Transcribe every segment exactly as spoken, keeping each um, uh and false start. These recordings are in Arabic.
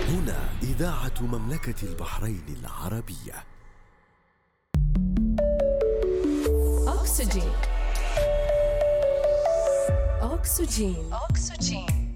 هنا إذاعة مملكة البحرين العربية. أكسجين. أكسجين. أكسجين.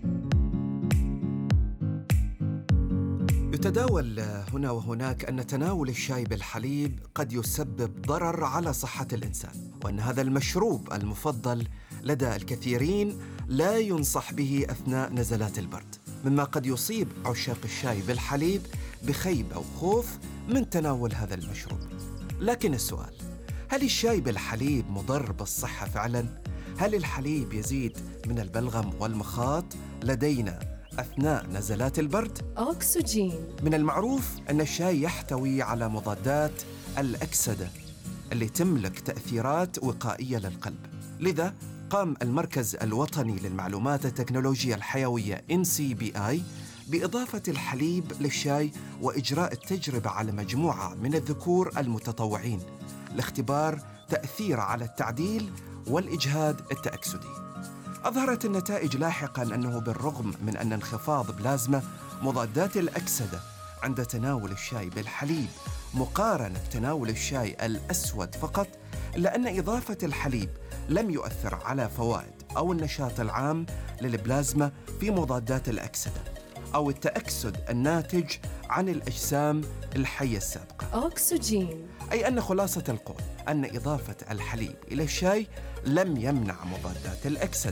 يتداول هنا وهناك أن تناول الشاي بالحليب قد يسبب ضرر على صحة الإنسان، وأن هذا المشروب المفضل لدى الكثيرين لا ينصح به أثناء نزلات البرد، مما قد يصيب عشاق الشاي بالحليب بخيبة وخوف من تناول هذا المشروب. لكن السؤال: هل الشاي بالحليب مضر بالصحة فعلاً؟ هل الحليب يزيد من البلغم والمخاط لدينا أثناء نزلات البرد؟ أكسجين. من المعروف أن الشاي يحتوي على مضادات الأكسدة اللي تملك تأثيرات وقائية للقلب. لذا قام المركز الوطني للمعلومات التكنولوجيا الحيوية إن سي بي آي بإضافة الحليب للشاي وإجراء التجربة على مجموعة من الذكور المتطوعين لاختبار تأثير على التعديل والإجهاد التأكسدي. أظهرت النتائج لاحقاً أنه بالرغم من أن انخفاض بلازما مضادات الأكسدة عند تناول الشاي بالحليب مقارنة بتناول الشاي الأسود فقط، إلا أن إضافة الحليب لم يؤثر على فوائد أو النشاط العام للبلازما في مضادات الأكسدة أو التأكسد الناتج عن الأجسام الحية السابقة. أكسجين. أي أن خلاصة القول أن إضافة الحليب إلى الشاي لم يمنع مضادات الأكسدة،